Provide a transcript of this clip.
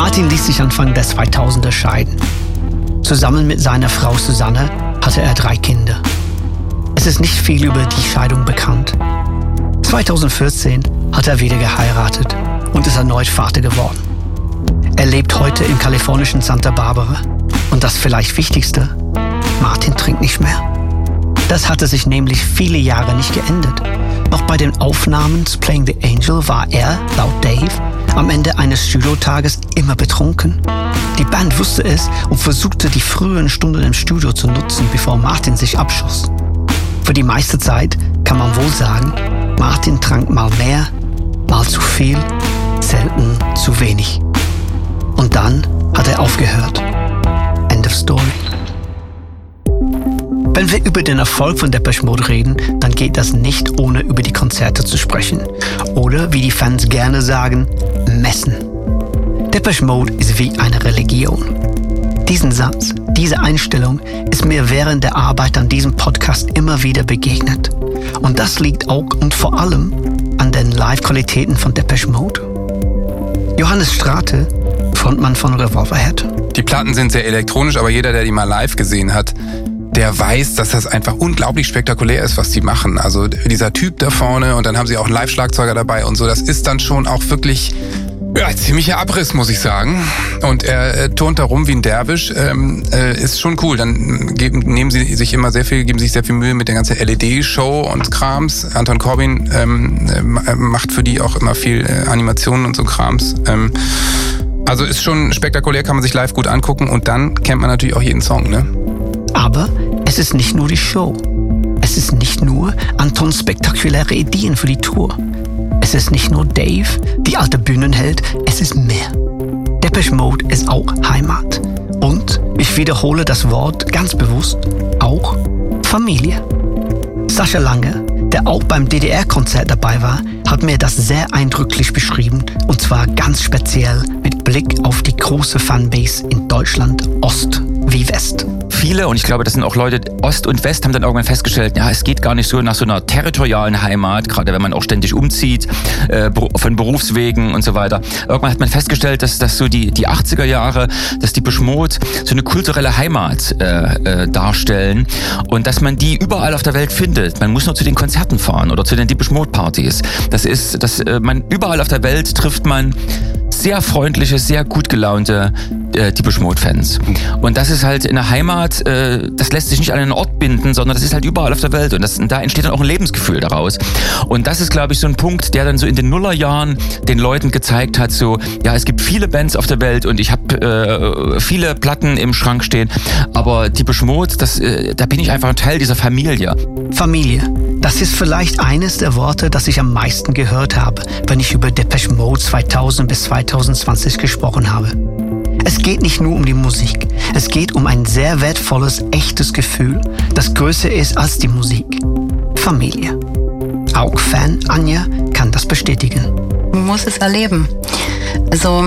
Martin ließ sich Anfang der 2000er scheiden. Zusammen mit seiner Frau Susanne hatte er 3 Kinder. Es ist nicht viel über die Scheidung bekannt. 2014 hat er wieder geheiratet und ist erneut Vater geworden. Er lebt heute im kalifornischen Santa Barbara. Und das vielleicht Wichtigste, Martin trinkt nicht mehr. Das hatte sich nämlich viele Jahre nicht geändert. Noch bei den Aufnahmen zu Playing the Angel war er, laut Dave, am Ende eines Studiotages immer betrunken. Die Band wusste es und versuchte, die frühen Stunden im Studio zu nutzen, bevor Martin sich abschoss. Für die meiste Zeit kann man wohl sagen, Martin trank mal mehr, mal zu viel, selten zu wenig. Und dann hat er aufgehört. End of story. Wenn wir über den Erfolg von Depeche Mode reden, dann geht das nicht, ohne über die Konzerte zu sprechen. Oder, wie die Fans gerne sagen, Messen. Depeche Mode ist wie eine Religion. Diesen Satz, diese Einstellung ist mir während der Arbeit an diesem Podcast immer wieder begegnet. Und das liegt auch und vor allem an den Live-Qualitäten von Depeche Mode. Johannes Strate, Frontmann von Revolverhead. Die Platten sind sehr elektronisch, aber jeder, der die mal live gesehen hat, der weiß, dass das einfach unglaublich spektakulär ist, was die machen. Also dieser Typ da vorne und dann haben sie auch einen Live-Schlagzeuger dabei und so. Das ist dann schon auch wirklich ziemlicher Abriss, muss ich sagen. Und er turnt da rum wie ein Derwisch. Ist schon cool. Dann geben sie sich sehr viel Mühe mit der ganzen LED-Show und Krams. Anton Corbijn macht für die auch immer viel Animationen und so Krams. Also ist schon spektakulär, kann man sich live gut angucken und dann kennt man natürlich auch jeden Song, ne? Aber es ist nicht nur die Show. Es ist nicht nur Antons spektakuläre Ideen für die Tour. Es ist nicht nur Dave, die alte Bühnenheld, es ist mehr. Depeche Mode ist auch Heimat. Und, ich wiederhole das Wort ganz bewusst, auch Familie. Sascha Lange, der auch beim DDR-Konzert dabei war, hat mir das sehr eindrücklich beschrieben und zwar ganz speziell mit Blick auf die große Fanbase in Deutschland, Ost wie West. Viele, und ich glaube, das sind auch Leute, Ost und West, haben dann irgendwann festgestellt, ja, es geht gar nicht so nach so einer territorialen Heimat, gerade wenn man auch ständig umzieht, von Berufswegen und so weiter. Irgendwann hat man festgestellt, dass so die 80er Jahre, dass die Depeche Mode so eine kulturelle Heimat darstellen und dass man die überall auf der Welt findet. Man muss nur zu den Konzerten fahren oder zu den Depeche Mode Partys. Man überall auf der Welt trifft man sehr freundliche, sehr gut gelaunte Depeche Mode Fans. Und das ist halt eine Heimat, das lässt sich nicht an einen Ort binden, sondern das ist halt überall auf der Welt. Und da entsteht dann auch ein Lebensgefühl daraus. Und das ist, glaube ich, so ein Punkt, der dann so in den Nullerjahren den Leuten gezeigt hat, so, ja, es gibt viele Bands auf der Welt und ich habe viele Platten im Schrank stehen, aber Depeche Mode, da bin ich einfach ein Teil dieser Familie. Familie. Das ist vielleicht eines der Worte, das ich am meisten gehört habe, wenn ich über Depeche Mode 2000 bis 2020 gesprochen habe. Es geht nicht nur um die Musik. Es geht um ein sehr wertvolles, echtes Gefühl, das größer ist als die Musik. Familie. Auch Fan Anja kann das bestätigen. Man muss es erleben. Also